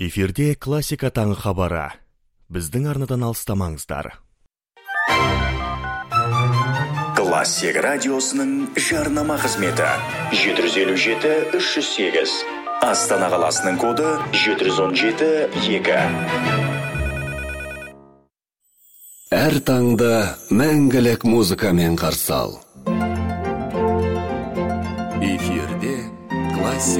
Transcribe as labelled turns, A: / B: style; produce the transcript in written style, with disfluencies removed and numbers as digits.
A: Эфирде классика таңы хабары. Біздің арнадан алыстамаңыздар.
B: Классик радиосының жарнама қызметі 757-308. Астана қаласының коды 717-2.
C: Әр таңда мәңгілік музыкамен қарсы ал.